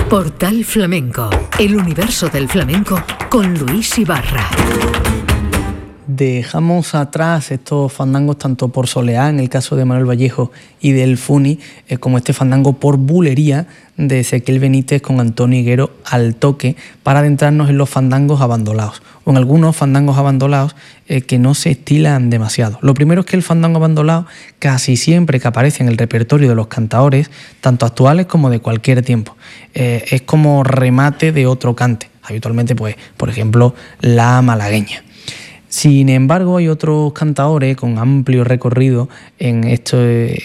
Portal Flamenco, el universo del flamenco con Luis Ibarra. Dejamos atrás estos fandangos tanto por soleá, en el caso de Manuel Vallejo y del Funi, como este fandango por bulería de Ezequiel Benítez con Antonio Higuero al toque, para adentrarnos en los fandangos abandonados, o en algunos fandangos abandonados que no se estilan demasiado. Lo primero es que el fandango abandonado, casi siempre que aparece en el repertorio de los cantaores, tanto actuales como de cualquier tiempo, es como remate de otro cante, habitualmente, pues, por ejemplo, la malagueña. Sin embargo, hay otros cantaores con amplio recorrido en este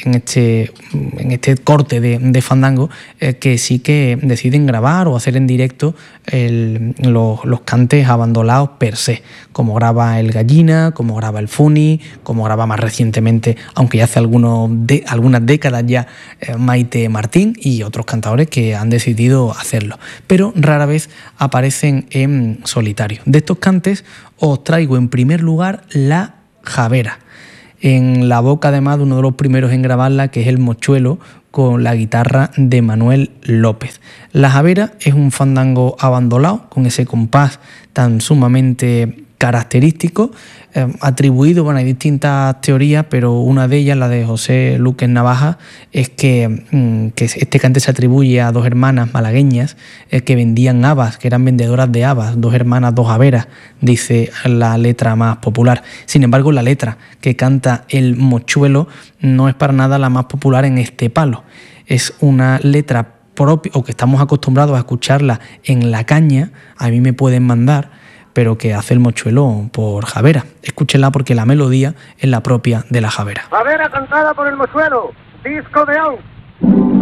corte de fandango que sí que deciden grabar o hacer en directo los cantes abandonados per se, como graba el Gallina, como graba el Funi, como graba más recientemente, aunque ya hace algunas décadas ya, Maite Martín, y otros cantadores que han decidido hacerlo, pero rara vez aparecen en solitario. De estos cantes os traigo en primer lugar la Javera, en la boca además de uno de los primeros en grabarla, que es el Mochuelo, con la guitarra de Manuel López. La Javera es un fandango abandonado, con ese compás tan sumamente característico, atribuido, bueno, hay distintas teorías, pero una de ellas, la de José Luque Navaja, es que este cante se atribuye a dos hermanas malagueñas que vendían habas, que eran vendedoras de habas, dos hermanas, dos haberas, dice la letra más popular. Sin embargo, la letra que canta el Mochuelo no es para nada la más popular en este palo. Es una letra propia, o que estamos acostumbrados a escucharla en La Caña, A mí me pueden mandar, pero que hace el Mochuelo por Javera. Escúchenla porque la melodía es la propia de la Javera. Javera cantada por el Mochuelo, disco de On.